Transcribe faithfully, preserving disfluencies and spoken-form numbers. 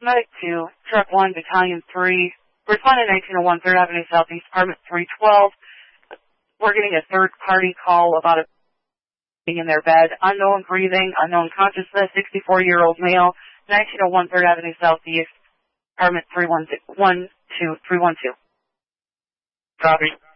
Medic two, Truck one, Battalion three, responding nineteen oh one third Avenue Southeast, Apartment three twelve. We're getting a third-party call about a being in their bed. Unknown breathing, unknown consciousness, sixty-four-year-old male, nineteen oh one third Avenue Southeast, Apartment three one two, three one two. Copy.